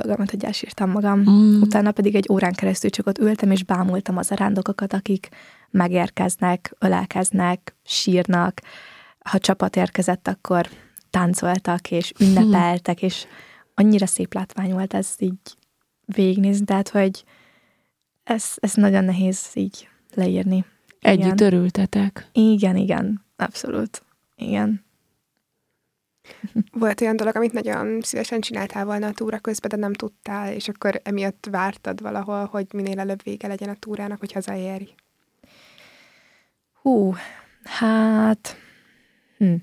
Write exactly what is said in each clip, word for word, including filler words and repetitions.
boldogultam, hogy elsírtam magam. Mm. Utána pedig egy órán keresztül csak ott ültem, és bámultam az arándokokat, akik megérkeznek, ölelkeznek, sírnak. Ha csapat érkezett, akkor táncoltak, és ünnepeltek, mm. és annyira szép látvány volt ez így végignézni, tehát, hogy ez, ez nagyon nehéz így leírni. Együtt Igen. örültetek. Igen, igen, abszolút. Igen. Volt olyan dolog, amit nagyon szívesen csináltál volna a túra közben, de nem tudtál, és akkor emiatt vártad valahol, hogy minél előbb vége legyen a túrának, hogy hazaérj? Hú, hát... Hm.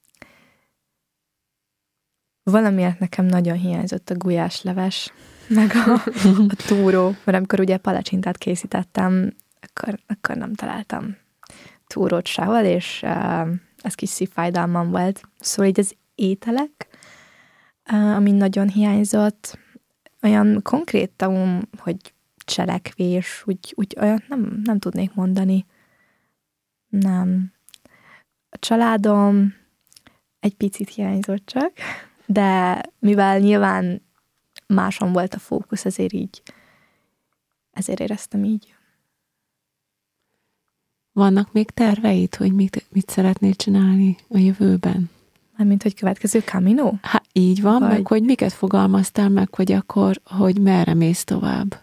Valamiért nekem nagyon hiányzott a gulyásleves, meg a, a túró, mert amikor ugye palacsintát készítettem, akkor, akkor nem találtam túrót sehol, és uh, ez kis szívfájdalmam volt. Szóval így az ételek, uh, ami nagyon hiányzott, olyan konkrétum, hogy cselekvés, úgy, úgy olyan nem, nem tudnék mondani. Nem. A családom egy picit hiányzott csak, de mivel nyilván máson volt a fókusz, ezért így, ezért éreztem így. Vannak még terveid, hogy mit, mit szeretnél csinálni a jövőben? Mármint, hogy következő Camino? Hát így van, Vagy... meg hogy miket fogalmaztál meg, hogy akkor, hogy merre mész tovább?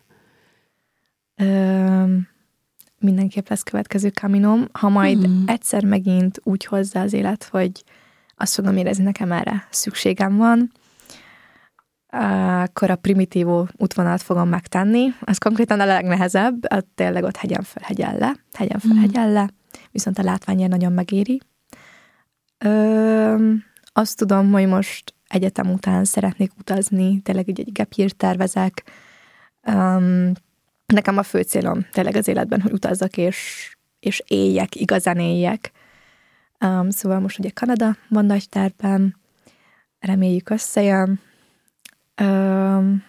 Ö, mindenképp lesz következő Caminom. Ha majd hmm. egyszer megint úgy hozzá az élet, hogy azt fogom érezni, nekem erre szükségem van, akkor a primitívó útvonalat fogom megtenni. Ez konkrétan a legnehezebb, a tényleg ott hegyen föl, hegyen le, hegyen föl, Mm. hegyen le, viszont a látványért nagyon megéri. Ö, azt tudom, hogy most egyetem után szeretnék utazni, tényleg egy, egy gap year tervezek. Um, nekem a fő célom tényleg az életben, hogy utazzak és, és éljek, igazán éljek. Um, szóval most ugye Kanada van nagy tervben, reméljük összejön. Um,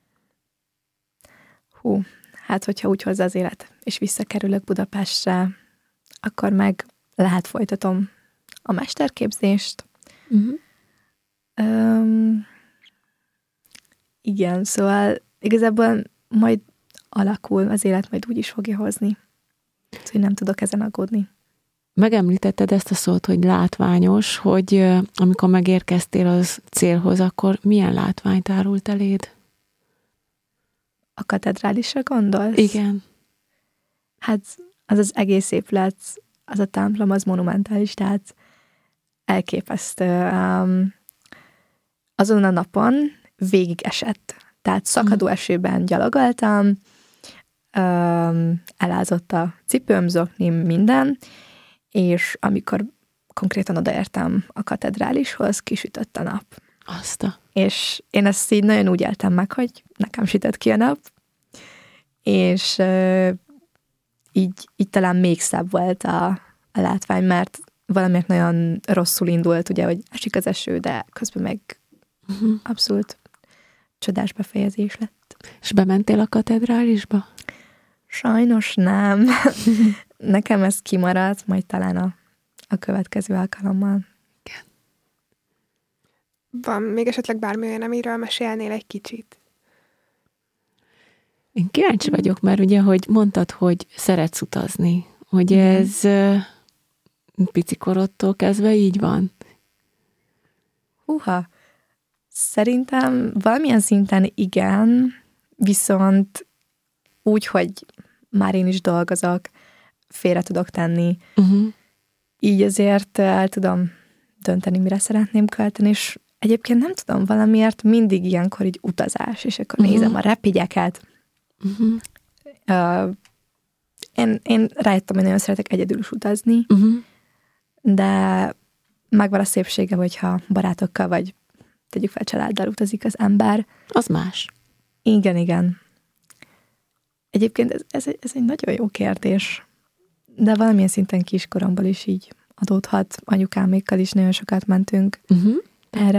hú, hát hogyha úgy hozza az élet, és visszakerülök Budapestre, akkor meg lehet folytatom a mesterképzést. Uh-huh. Um, igen, szóval igazából majd alakul, az élet majd úgy is fogja hozni. Szóval nem tudok ezen aggódni. Megemlítetted ezt a szót, hogy látványos, hogy uh, amikor megérkeztél az célhoz, akkor milyen látványt árult eléd? A katedrálisra gondolsz? Igen. Hát az az egész épület, az a templom, az monumentális, tehát elképesztő. Um, azon a napon végig esett. Tehát szakadó esőben gyalogoltam, um, elázott a cipőm, zoknim, minden, és amikor konkrétan odaértem a katedrálishoz, kisütött a nap. Azt a... És én ezt így nagyon úgy éltem meg, hogy nekem sütött ki a nap, és uh, így, így talán még szebb volt a, a látvány, mert valamiért nagyon rosszul indult, ugye, hogy esik az eső, de közben meg uh-huh. abszolút csodás befejezés lett. És bementél a katedrálisba? Sajnos nem. Nekem ez kimaradt, majd talán a, a következő alkalommal. Igen. Van még esetleg bármi olyan, amiről mesélnél egy kicsit? Én kíváncsi vagyok, mert ugye, hogy mondtad, hogy szeretsz utazni, hogy Igen. ez uh, picikorodtól kezdve így van? Húha, szerintem valamilyen szinten igen, viszont úgy, hogy már én is dolgozok, félre tudok tenni. Uh-huh. Így azért el tudom dönteni, mire szeretném költeni, és egyébként nem tudom, valamiért mindig ilyenkor így utazás, és akkor uh-huh. nézem a repjegyeket. Uh-huh. Uh, én, én rájöttem, hogy nagyon szeretek egyedül is utazni, Uh-huh. de megvan a szépsége, hogyha barátokkal vagy tegyük fel családdal utazik az ember. Az más. Igen, igen. Egyébként ez, ez, egy, ez egy nagyon jó kérdés, de valamilyen szinten kiskoromból is így adódhat. Anyukámékkal is nagyon sokat mentünk. Uh-huh.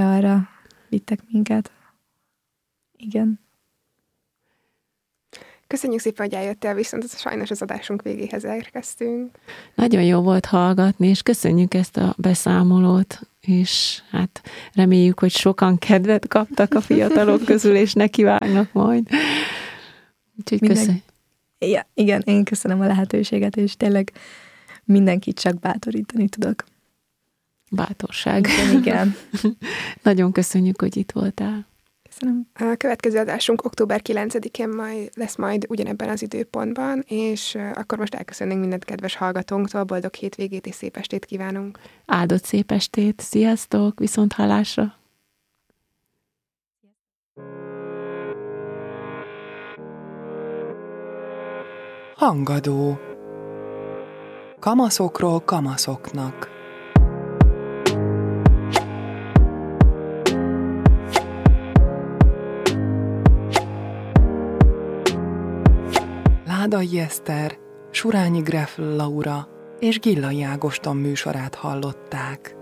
Erre-arra vittek minket. Igen. Köszönjük szépen, hogy eljöttél, viszont sajnos az adásunk végéhez érkeztünk. Nagyon jó volt hallgatni, és köszönjük ezt a beszámolót, és hát reméljük, hogy sokan kedvet kaptak a fiatalok közül, és nekivágnak majd. Úgyhogy köszönjük. Ja, igen, én köszönöm a lehetőséget, és tényleg mindenkit csak bátorítani tudok. Bátorság. Igen, igen. Nagyon köszönjük, hogy itt voltál. Köszönöm. A következő adásunk október kilencedikén majd, lesz majd ugyanebben az időpontban, és akkor most elköszönnénk minden kedves hallgatónktól, boldog hétvégét és szép estét kívánunk. Áldott szép estét, sziasztok, viszont hallásra! Hangadó. Kamaszokról kamaszoknak. Ládai Eszter, Surányi Greffl Laura és Gillai Ágoston műsorát hallották.